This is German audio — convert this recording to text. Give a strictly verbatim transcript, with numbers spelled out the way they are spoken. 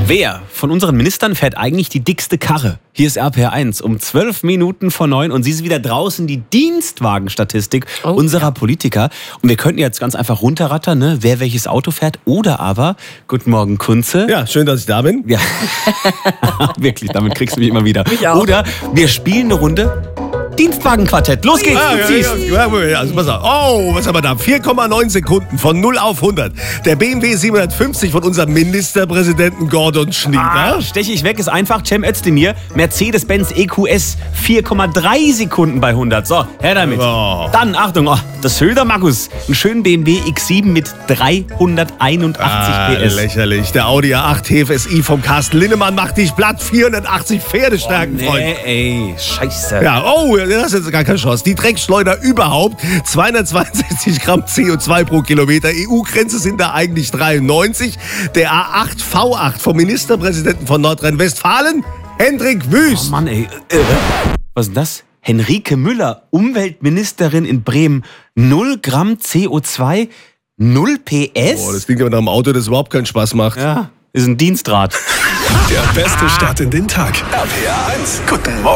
Wer von unseren Ministern fährt eigentlich die dickste Karre? Hier ist R P R eins um zwölf Minuten vor neun und Sie sind wieder draußen, die Dienstwagenstatistik oh, unserer ja. Politiker. Und wir könnten jetzt ganz einfach runterrattern, ne? Wer welches Auto fährt. Oder aber, guten Morgen Kunze. Ja, schön, dass ich da bin. Ja. Wirklich, damit kriegst du mich immer wieder. Mich auch. Oder wir spielen eine Runde Dienstwagenquartett. Los geht's, ah, du ziehst. Ja, ja, also pass auf. Oh, was haben wir da? vier Komma neun Sekunden von null auf hundert. Der B M W siebenhundertfünfzig von unserem Ministerpräsidenten Gordon Schnieder. Ah, steche ich weg, ist einfach. Cem Özdemir, Mercedes-Benz E Q S, vier Komma drei Sekunden bei hundert. So, her damit. Oh. Dann, Achtung, oh, das Söder Markus. Einen schönen B M W X sieben mit dreihunderteinundachtzig ah, P S. Lächerlich. Der Audi A acht T F S I vom Carsten Linnemann macht dich platt. vierhundertachtzig Pferdestärken, oh, nee, Freund. ey, scheiße. Ja, oh, das ist jetzt gar keine Chance. Die Dreckschleuder überhaupt. zweihundertzweiundsechzig Gramm C O zwei pro Kilometer. E U-Grenze sind da eigentlich dreiundneunzig. Der A acht V acht vom Ministerpräsidenten von Nordrhein-Westfalen, Hendrik Wüst. Oh Mann, ey. Äh, was ist denn das? Henrike Müller, Umweltministerin in Bremen. null Gramm C O zwei, null P S? Oh, das klingt aber nach einem Auto, das überhaupt keinen Spaß macht. Ja, ist ein Dienstrad. Der beste Start in den Tag. R P R eins. Guten Morgen.